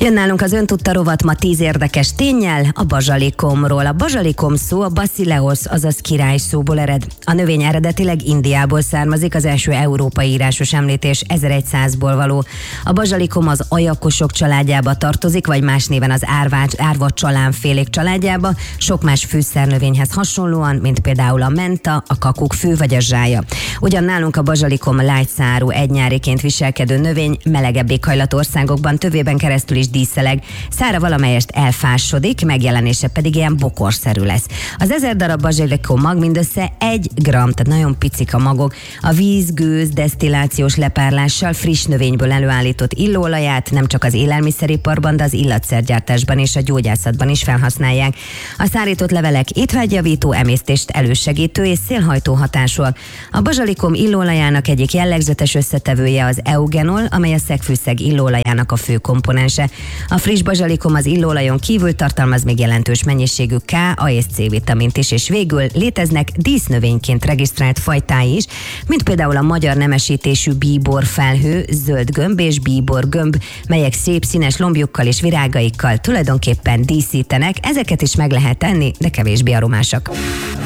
Jön nálunk az Öntudta rovat ma 10 érdekes ténnyel a bazsalikomról. A bazsalikom szó a basileos, azaz király szóból ered. A növény eredetileg Indiából származik, az első európai írásos említés 1100-ból való. A bazsalikom az ajakosok családjába tartozik, vagy más néven az árva csalánfélék családjába, sok más fűszernövényhez hasonlóan, mint például a menta, a kakukkfű vagy a zsája. Ugyan nálunk a bazsalikom lágyszárú, egynyáriként viselkedő növény, melegebb éghajlatú országokban tövében keresztül is díszeleg, szára valamelyest elfásodik, megjelenése pedig ilyen bokorszerű lesz. Az 1000 darab bazsalikom mag mindössze 1 gram, tehát nagyon picik a magok. A víz, gőz, desztillációs lepárlással friss növényből előállított illóolaját nem csak az élelmiszeriparban, de az illatszergyártásban és a gyógyászatban is felhasználják. A szárított levelek étvágyjavító, emésztést elősegítő és szélhajtó hatásúak. A bazsalikom illóolajának egyik jellegzetes összetevője az eugenol, amely a szegfűszeg illóolajának a fő komponense. A friss bazsalikom az illóolajon kívül tartalmaz még jelentős mennyiségű K, A és C vitamint is, és végül léteznek dísznövényként regisztrált fajtái is, mint például a magyar nemesítésű bíborfelhő, zöldgömb és bíborgömb, melyek szép színes lombjukkal és virágaikkal tulajdonképpen díszítenek, ezeket is meg lehet enni, de kevésbé aromásak.